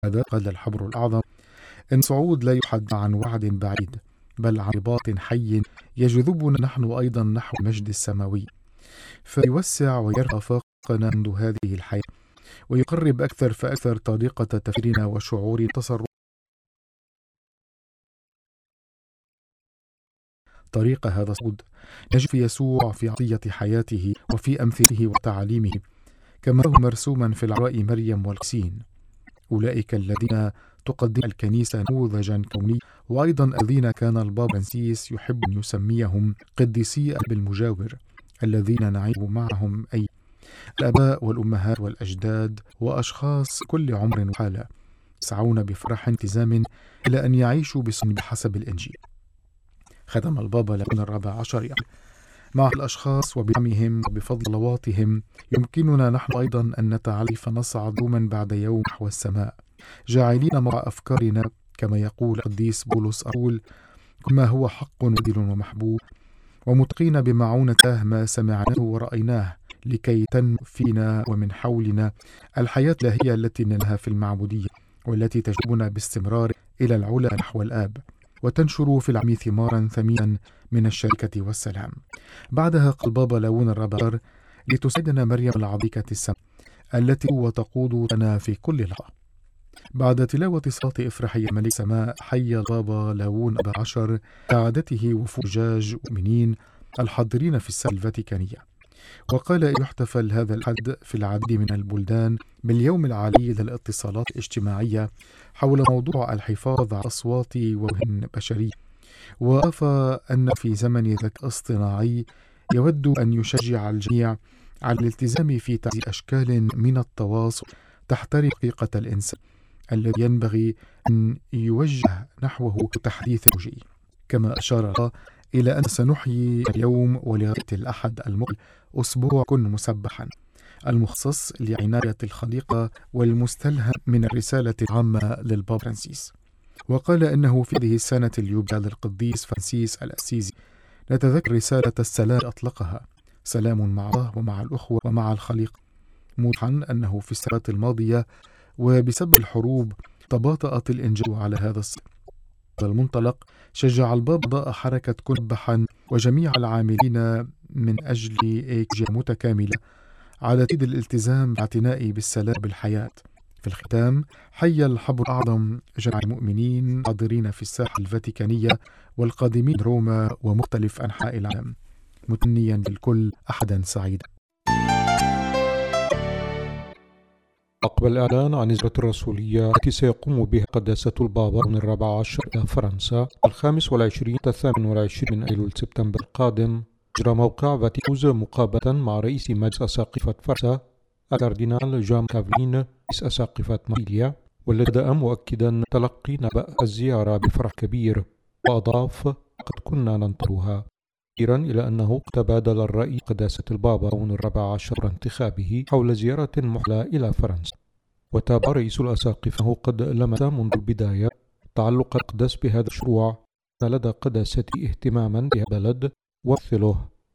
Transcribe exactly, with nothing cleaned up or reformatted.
هذا قال الحبر الأعظم إن الصعود لا يحدث عن وعد بعيد، بل عن رباط حي يجذبنا نحن أيضا نحو المجد السماوي، فيوسع ويرفع فوقنا منذ هذه الحياة، ويقرب أكثر فأكثر طريقة تفكيرنا وشعور تصرف طريق هذا الصعود. نجد في يسوع في عطية حياته وفي أمثله وتعاليمه، كما هو مرسوما في العراء مريم والقسين، أولئك الذين تقدم الكنيسة نموذجا كوني، وأيضا الذين كان البابا فرانسيس يحب أن يسميهم قديسي الأب المجاور، الذين نعيش معهم أي الآباء والأمهات والأجداد وأشخاص كل عمر وحالة، يسعون بفرح التزام إلى أن يعيشوا بسنة بحسب الإنجيل. ختم البابا ليون الرابع عشر يعني مع الأشخاص وبدعمهم وبفضل صلواتهم يمكننا نحن أيضا أن نتعالي فنصعد يوما بعد يوم نحو السماء، جاعلين مع أفكارنا كما يقول القديس بولس الرسول كما هو حق ودل ومحبوب، ومتقين بمعونته ما سمعناه ورأيناه، لكي تنمو فينا ومن حولنا الحياة الإلهية التي نلها في المعمودية، والتي تجذبنا باستمرار إلى العلا نحو الآب، وتنشر في العمي ثمارا ثمينا من الشركة والسلام. بعدها قال البابا ليون الرابع لتسعدنا مريم العذراء السماء التي وتقودنا في كل لحظة. بعد تلاوة صلاة إفرحي ملك السماء حي البابا ليون الرابع عشر كعادته وفود حجاج مؤمنين الحاضرين في الساحة الفاتيكانية، وقال يحتفل هذا الحد في العديد من البلدان باليوم العالمي للاتصالات الاجتماعية حول موضوع الحفاظ على الأصوات ووهن بشرية، وأضاف أن في زمن الذكاء الاصطناعي يود أن يشجع الجميع على الالتزام في تعزيز أشكال من التواصل تحترم حقيقة الإنسان الذي ينبغي أن يوجه نحوه تحديث وجهي. كما أشار إلى أن سنحيي اليوم ولغاية الأحد المقبل أسبوع كن مسبحا المخصص لعناية الخليقة والمستلهم من الرسالة العامة للبابا فرانسيس. وقال إنه في هذه السنة اليوبيل للقديس فرانسيس الأسيزي نتذكر رسالة السلام أطلقها، سلام مع الله ومع الأخوة ومع الخليقة، موضحا أنه في السنوات الماضية وبسبب الحروب تباطأت الإنجيل على هذا الصدد. المنطلق شجع البابا ضاء حركة كن مسبحا وجميع العاملين من أجل إيكولوجيا متكاملة على تأكيد الالتزام بالاعتناء بالسلام بالحياة. في الختام حي الحبر الأعظم جميع المؤمنين حاضرين في الساحة الفاتيكانية والقادمين من روما ومختلف أنحاء العالم، متمنيا للكل أحدا سعيدا. عقب الإعلان عن الهجرة الرسولية التي سيقوم بها قداسة البابا ليون الرابع عشر إلى فرنسا الخامس والعشرين الثامن والعشرين من أيلول سبتمبر القادم، أجرى موقع فاتيكوز مقابلة مع رئيس مجلس أساقفة فرنسا الكاردينال جان كافلين رئيس أساقفة مارسيليا، والذي بدأ مؤكدا تلقي نبأ الزيارة بفرح كبير، وأضاف قد كنا ننتظرها، مشيرا إلى أنه تبادل الرأي قداسة البابا ليون الرابع عشر انتخابه حول زيارة محلى إلى فرنسا. وتابع رئيس الأساقفة أنه قد لمس منذ البداية تعلق الأقداس بهذا المشروع، أن لدى قداسته اهتماما بهذا البلد ومثله